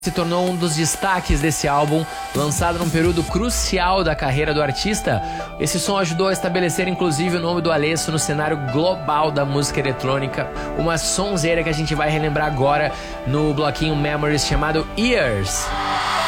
se tornou um dos destaques desse álbum, lançado num período crucial da carreira do artista. Esse som ajudou a estabelecer inclusive o nome do Alesso no cenário global da música eletrônica, uma sonzeira que a gente vai relembrar agora no bloquinho Memories chamado Years.